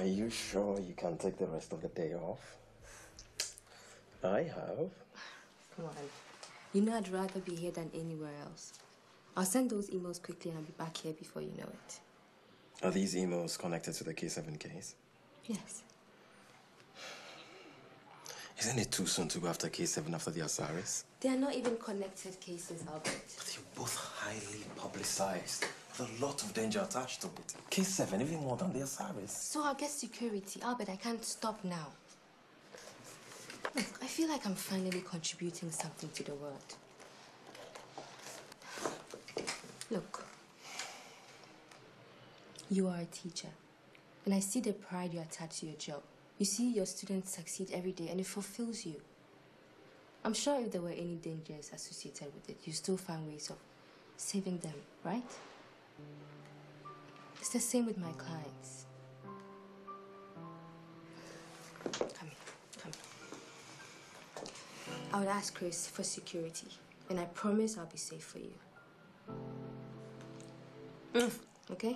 Are you sure you can take the rest of the day off? I have. Come on. You know I'd rather be here than anywhere else. I'll send those emails quickly and I'll be back here before you know it. Are these emails connected to the K7 case? Yes. Isn't it too soon to go after K7 after the Asaris? They are not even connected cases, Albert. But they're both highly publicized, with a lot of danger attached to it. K7 even more than the Asaris. So I'll get security. Albert, I can't stop now. Look, I feel like I'm finally contributing something to the world. Look, you are a teacher, and I see the pride you attach to your job. You see your students succeed every day, and it fulfills you. I'm sure if there were any dangers associated with it, you still find ways of saving them, right? It's the same with my clients. Come here, come. I would ask Chris for security, and I promise I'll be safe for you. Okay?